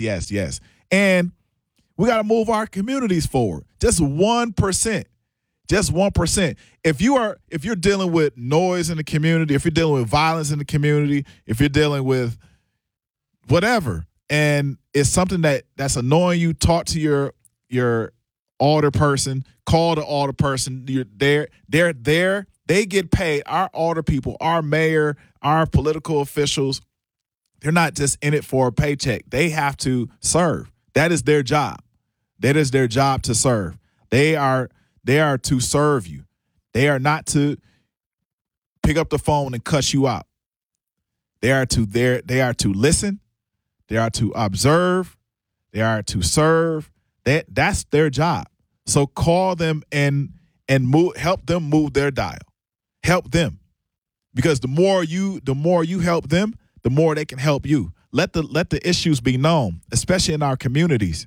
yes. And we got to move our communities forward. Just 1%. Just 1%. If you're dealing with noise in the community, if you're dealing with violence in the community, if you're dealing with whatever, and it's something that's annoying you, talk to your alder person, call the alder person. They're there. They get paid. Our alder people, our mayor, our political officials, they're not just in it for a paycheck. They have to serve. That is their job. That is their job, to serve. They are to serve you. They are not to pick up the phone and cuss you out. They are to listen. They are to observe. They are to serve. That's their job. So call them and help them move their dial. Help them. Because the more you help them, the more they can help you. Let the issues be known, especially in our communities.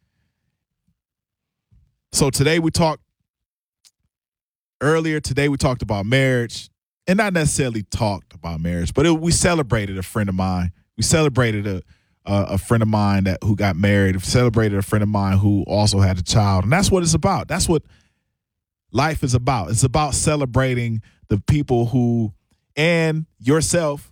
So today we talked about marriage, and not necessarily talked about marriage, but we celebrated a friend of mine. We celebrated a friend of mine who got married. We celebrated a friend of mine who also had a child, and that's what it's about. That's what life is about. It's about celebrating the people who, and yourself,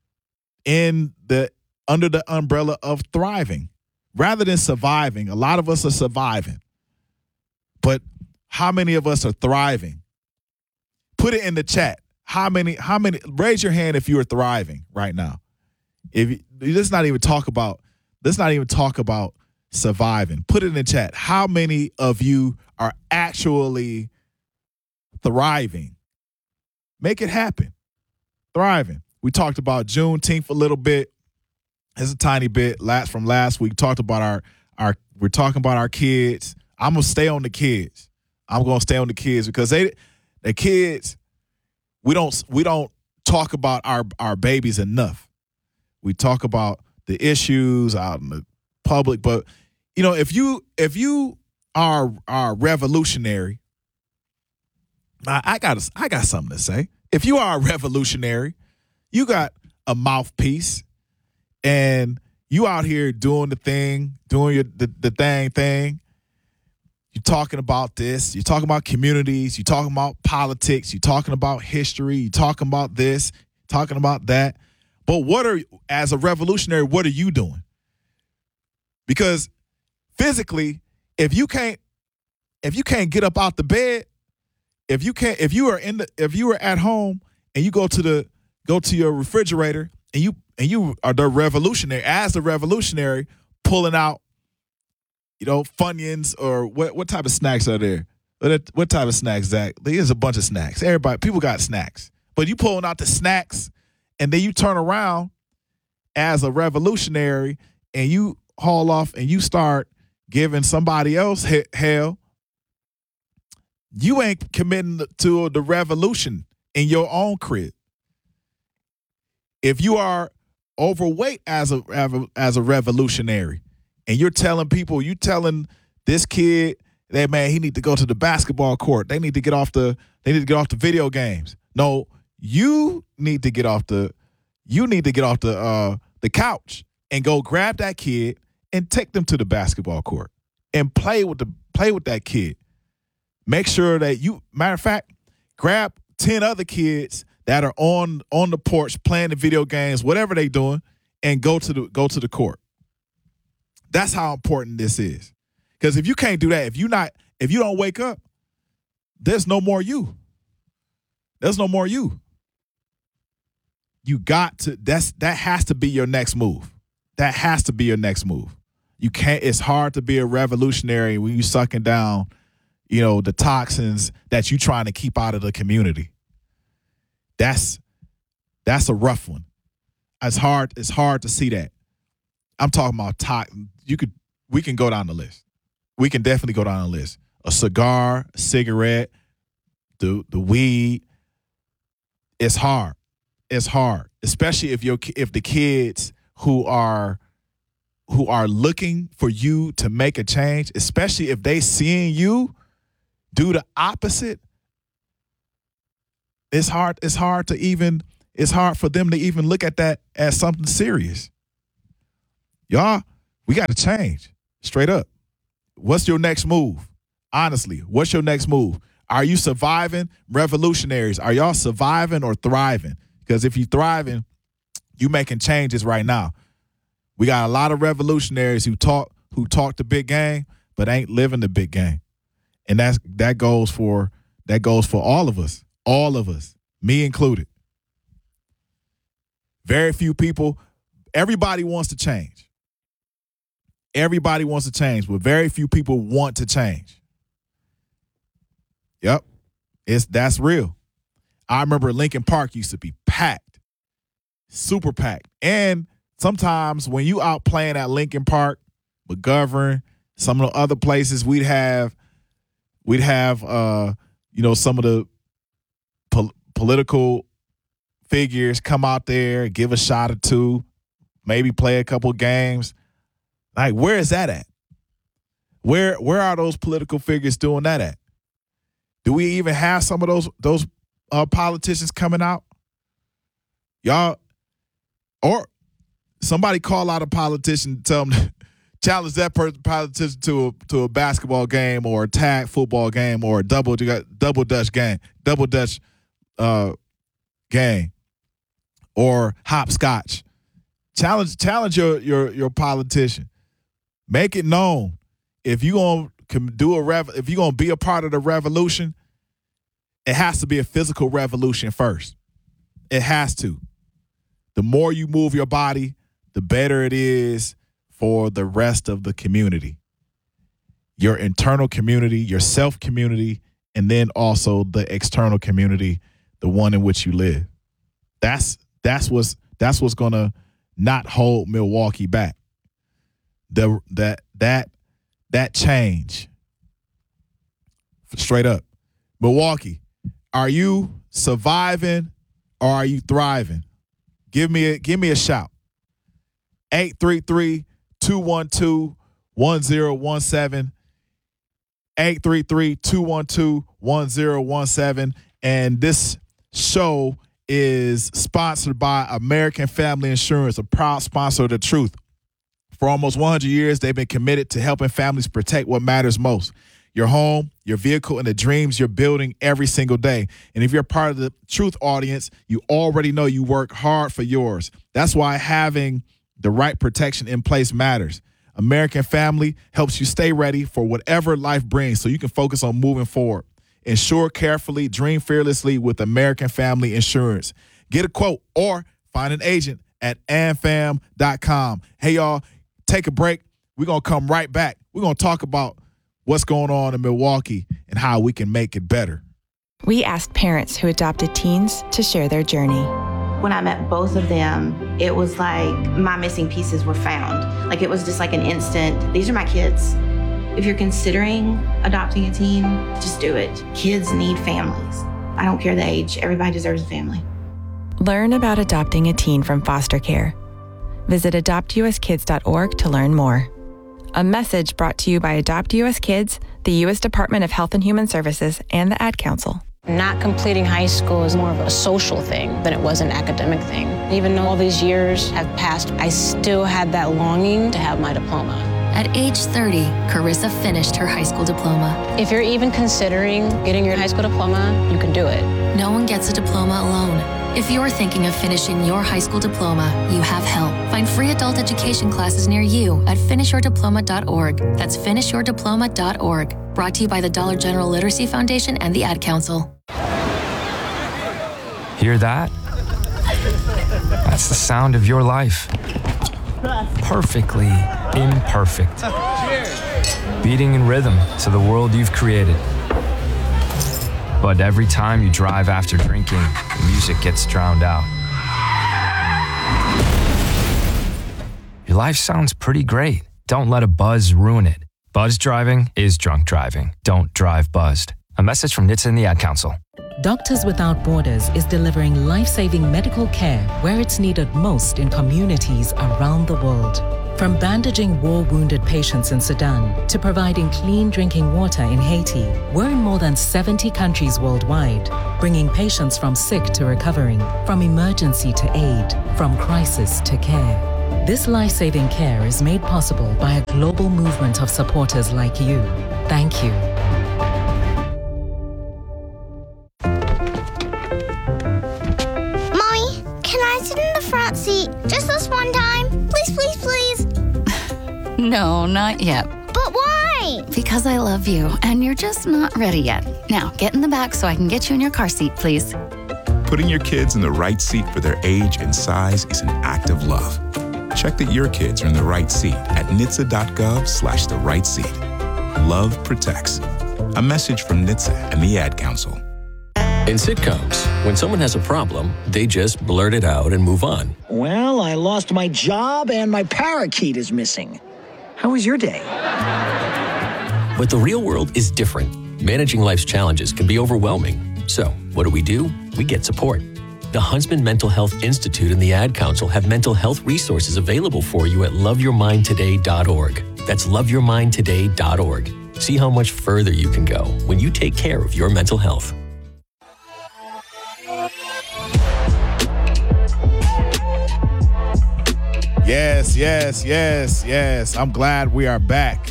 under the umbrella of thriving rather than surviving. A lot of us are surviving, but how many of us are thriving? Put it in the chat. How many, raise your hand if you are thriving right now. Let's not even talk about surviving. Put it in the chat. How many of you are actually thriving? Make it happen. Thriving. We talked about Juneteenth a little bit. It's a tiny bit from last week. Talked about we're talking about our kids. I'm gonna stay on the kids. I'm gonna stay on the kids because the kids, we don't talk about our babies enough. We talk about the issues out in the public, but if you are revolutionary, I got something to say. If you are a revolutionary, you got a mouthpiece, and you out here doing the thing, doing the thing. You're talking about this. You're talking about communities. You're talking about politics. You're talking about history. You're talking about this, talking about that. But as a revolutionary, what are you doing? Because physically, if you can't get up out the bed, if you are at home and you go to your refrigerator and you are the revolutionary, pulling out, Funyuns, or what type of snacks are there? What type of snacks, Zach? There's a bunch of snacks. People got snacks. But you pulling out the snacks, and then you turn around as a revolutionary, and you haul off and you start giving somebody else hell. You ain't committing to the revolution in your own crib. If you are overweight as a revolutionary, and you're telling this kid that, man, he need to go to the basketball court. They need to get off the video games. No, you need to get off the couch and go grab that kid and take them to the basketball court and play with that kid. Make sure that matter of fact, grab 10 other kids that are on the porch playing the video games, whatever they doing, and go to the court. That's how important this is. Because if you can't do that, if you don't wake up, there's no more you. There's no more you. You got to, that has to be your next move. That has to be your next move. You can't, it's hard to be a revolutionary when you sucking down, the toxins that you trying to keep out of the community. That's a rough one. It's hard to see that. I'm talking about we can go down the list. We can definitely go down the list. A cigar, a cigarette, the weed. It's hard. It's hard, especially if the kids who are looking for you to make a change, especially if they seeing you do the opposite. It's hard for them to even look at that as something serious. Y'all, We got to change. Straight up. What's your next move? Honestly, what's your next move? Are you surviving? Revolutionaries, are y'all surviving or thriving? Because if you're thriving, you making changes right now. We got a lot of revolutionaries who talk the big game, but ain't living the big game. And that goes for all of us, me included. Very few people, everybody wants to change. Everybody wants to change, but very few people want to change. Yep. That's real. I remember Lincoln Park used to be packed, super packed. And sometimes when you out playing at Lincoln Park, McGovern, some of the other places, we'd have some of the political figures come out there, give a shot or two, maybe play a couple games. Like, where is that at? Where are those political figures doing that at? Do we even have some of those politicians coming out? Y'all, or somebody call out a politician, tell them, challenge that politician to a basketball game or a tag football game or a double dutch game or hopscotch. Challenge your politician. Make it known if you gonna if you're gonna be a part of the revolution, it has to be a physical revolution first. It has to. The more you move your body, the better it is for the rest of the community. Your internal community, your self community, and then also the external community, the one in which you live. That's what's gonna not hold Milwaukee back. That change. Straight up. Milwaukee, are you surviving or are you thriving? Give me a shout. 833-212-1017. 833-212-1017. And this show is sponsored by American Family Insurance, a proud sponsor of The Truth. For almost 100 years, they've been committed to helping families protect what matters most: your home, your vehicle, and the dreams you're building every single day. And if you're part of the Truth audience, you already know you work hard for yours. That's why having the right protection in place matters. American Family helps you stay ready for whatever life brings so you can focus on moving forward. Insure carefully, dream fearlessly with American Family Insurance. Get a quote or find an agent at amfam.com. Hey, y'all, take a break. We're going to come right back. We're going to talk about what's going on in Milwaukee and how we can make it better. We asked parents who adopted teens to share their journey. When I met both of them, it was like my missing pieces were found. Like, it was just like an instant, these are my kids. If you're considering adopting a teen, just do it. Kids need families. I don't care the age. Everybody deserves a family. Learn about adopting a teen from foster care. Visit adoptuskids.org to learn more. A message brought to you by Adopt US Kids, the U.S. Department of Health and Human Services, and the Ad Council. Not completing high school is more of a social thing than it was an academic thing. Even though all these years have passed, I still had that longing to have my diploma. At age 30, Carissa finished her high school diploma. If you're even considering getting your high school diploma, you can do it. No one gets a diploma alone. If you're thinking of finishing your high school diploma, you have help. Find free adult education classes near you at finishyourdiploma.org. That's finishyourdiploma.org. Brought to you by the Dollar General Literacy Foundation and the Ad Council. Hear that? That's the sound of your life. Perfectly imperfect. Beating in rhythm to the world you've created. But every time you drive after drinking, the music gets drowned out. Your life sounds pretty great. Don't let a buzz ruin it. Buzz driving is drunk driving. Don't drive buzzed. A message from NHTSA and the Ad Council. Doctors Without Borders is delivering life-saving medical care where it's needed most in communities around the world. From bandaging war-wounded patients in Sudan to providing clean drinking water in Haiti, we're in more than 70 countries worldwide, bringing patients from sick to recovering, from emergency to aid, from crisis to care. This life-saving care is made possible by a global movement of supporters like you. Thank you. Mommy, can I sit in the front seat just this one time? Please, please, please. No, not yet. But why? Because I love you, and you're just not ready yet. Now, get in the back so I can get you in your car seat, please. Putting your kids in the right seat for their age and size is an act of love. Check that your kids are in the right seat at NHTSA.gov/the right seat. Love protects. A message from NHTSA and the Ad Council. In sitcoms, when someone has a problem, they just blurt it out and move on. Well, I lost my job and my parakeet is missing. How was your day? But the real world is different. Managing life's challenges can be overwhelming. So, what do? We get support. The Huntsman Mental Health Institute and the Ad Council have mental health resources available for you at loveyourmindtoday.org. That's loveyourmindtoday.org. See how much further you can go when you take care of your mental health. Yes. I'm glad we are back.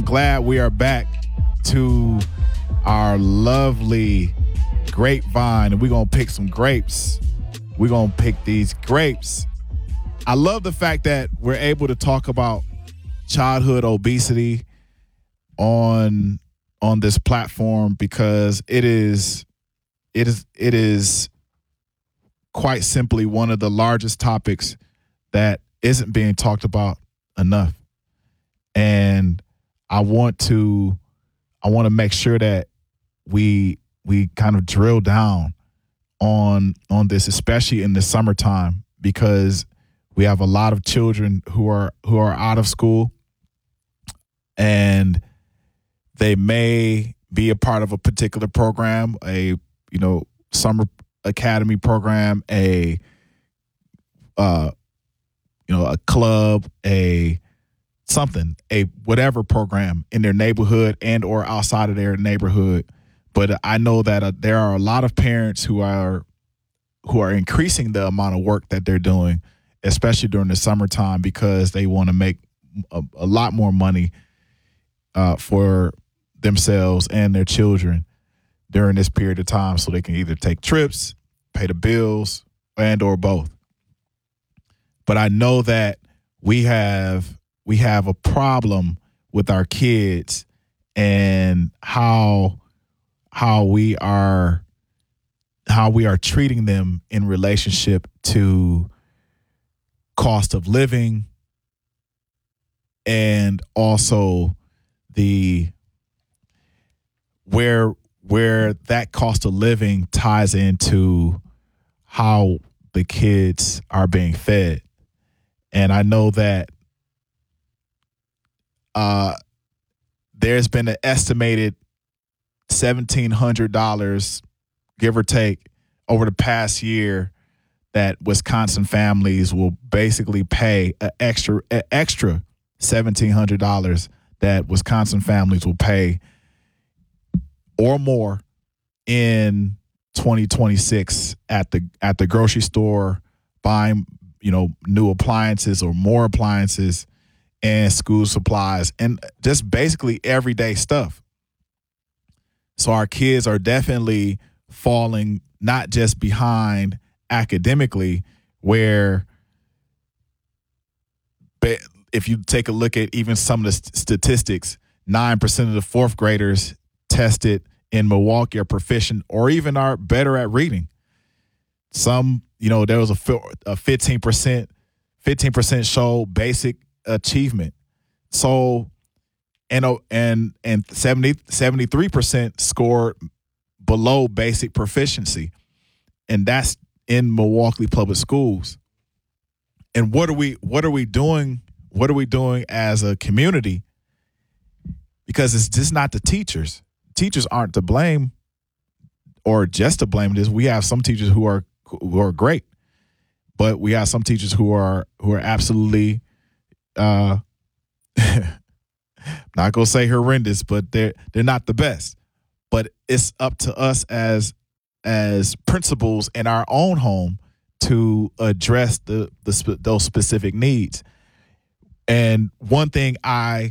To our lovely grapevine, and we're going to pick some grapes. We're going to pick these grapes. I love the fact that we're able to talk about childhood obesity on this platform, because it is quite simply one of the largest topics that isn't being talked about enough. And I want to make sure that we kind of drill down on this, especially in the summertime, because we have a lot of children who are out of school, and they may be a part of a particular program, a summer academy program, a club, a whatever program in their neighborhood and or outside of their neighborhood. But I know that there are a lot of parents who are increasing the amount of work that they're doing, especially during the summertime, because they want to make a lot more money for themselves and their children during this period of time, so they can either take trips, pay the bills, and or both. But I know that we have a problem with our kids and how we are treating them in relationship to cost of living, and also where that cost of living ties into how the kids are being fed. And I know that there's been an estimated $1,700, give or take, over the past year that Wisconsin families will basically pay an extra $1,700 that Wisconsin families will pay or more in 2026 at the grocery store, buying new appliances or more appliances and school supplies and just basically everyday stuff. So our kids are definitely falling not just behind academically, where if you take a look at even some of the statistics, 9% of the fourth graders tested in Milwaukee are proficient or even are better at reading. Some, there was a 15% show basic achievement. So, and 73% scored below basic proficiency. And that's in Milwaukee public schools. And what are we doing? What are we doing as a community? Because it's just not the teachers. Teachers aren't to blame or just to blame this. We have some teachers who are great, but we have some teachers who are absolutely not gonna say horrendous, but they're not the best. But it's up to us as principals in our own home to address those specific needs. And one thing I